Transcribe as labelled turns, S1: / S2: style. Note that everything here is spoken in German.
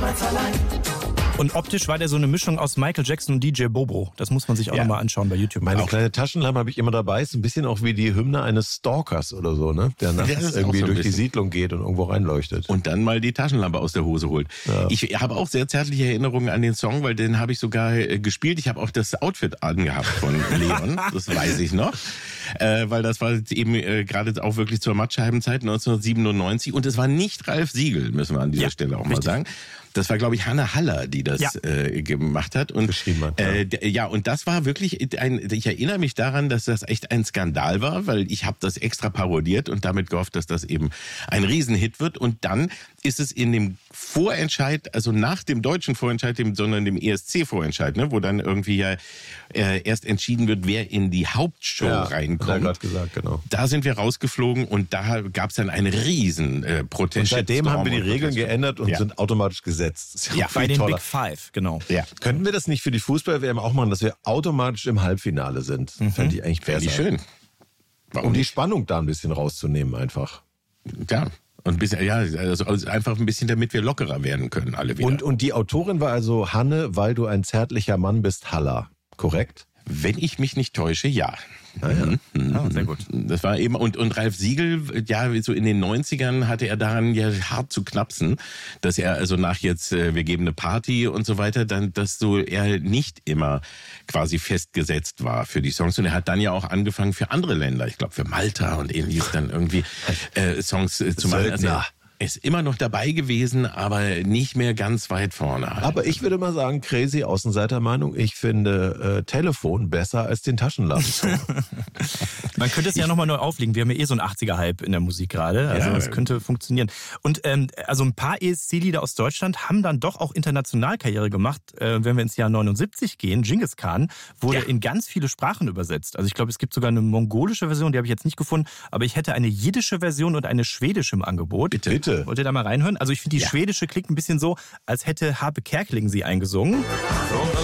S1: niemals allein.
S2: Und optisch war der so eine Mischung aus Michael Jackson und DJ Bobo. Das muss man sich auch nochmal anschauen bei YouTube.
S3: Meine kleine Taschenlampe habe ich immer dabei. Ist ein bisschen auch wie die Hymne eines Stalkers oder so, ne? Der nachts irgendwie so durch die Siedlung geht und irgendwo reinleuchtet.
S4: Und dann mal die Taschenlampe aus der Hose holt. Ja. Ich habe auch sehr zärtliche Erinnerungen an den Song, weil den habe ich sogar gespielt. Ich habe auch das Outfit angehabt von Leon, das weiß ich noch. Weil das war eben gerade auch wirklich zur Mattscheibenzeit 1997. Und es war nicht Ralf Siegel, müssen wir an dieser Stelle auch mal sagen. Das war, glaube ich, Hanne Haller, die das gemacht hat. Und
S3: geschrieben hat.
S4: Und das war wirklich ich erinnere mich daran, dass das echt ein Skandal war, weil ich habe das extra parodiert und damit gehofft, dass das eben ein Riesenhit wird. Und dann ist es in dem Vorentscheid, also nach dem deutschen Vorentscheid, sondern dem ESC-Vorentscheid, ne, wo dann irgendwie erst entschieden wird, wer in die Hauptshow reinkommt.
S3: Hat er gerade gesagt, genau.
S4: Da sind wir rausgeflogen und da gab es dann einen riesen Protest.
S3: Und seitdem haben wir die Regeln geändert und sind automatisch gesetzt.
S2: Ja, bei den Big Five, genau.
S3: Ja. Könnten wir das nicht für die Fußball-WM auch machen, dass wir automatisch im Halbfinale sind? Fände ich eigentlich besser.
S4: Schön.
S3: Um die Spannung da ein bisschen rauszunehmen einfach.
S4: Ja. Und ein bisschen, also einfach ein bisschen, damit wir lockerer werden können, alle wieder.
S3: Und die Autorin war also Hanne, weil du ein zärtlicher Mann bist, Haller. Korrekt?
S4: Wenn ich mich nicht täusche, ja.
S2: Sehr gut.
S4: Das war eben, und Ralf Siegel, so in den 90ern hatte er daran hart zu knapsen, dass er also nach jetzt, wir geben eine Party und so weiter, dann, dass so er nicht immer quasi festgesetzt war für die Songs. Und er hat dann ja auch angefangen für andere Länder, ich glaube für Malta und ähnliches, dann irgendwie Songs zu machen. Also ist immer noch dabei gewesen, aber nicht mehr ganz weit vorne.
S3: Aber ich würde mal sagen, crazy Außenseitermeinung, ich finde Telefon besser als den Taschenlampen.
S2: Man könnte es ja nochmal neu auflegen. Wir haben ja so einen 80er-Hype in der Musik gerade. Also das könnte funktionieren. Und also ein paar ESC-Lieder aus Deutschland haben dann doch auch international Karriere gemacht. Wenn wir ins Jahr 79 gehen, Genghis Khan wurde in ganz viele Sprachen übersetzt. Also ich glaube, es gibt sogar eine mongolische Version, die habe ich jetzt nicht gefunden. Aber ich hätte eine jiddische Version und eine schwedische im Angebot.
S3: Bitte.
S2: Wollt ihr da mal reinhören? Also ich finde, die schwedische klingt ein bisschen so, als hätte Harpe Kerkeling sie eingesungen.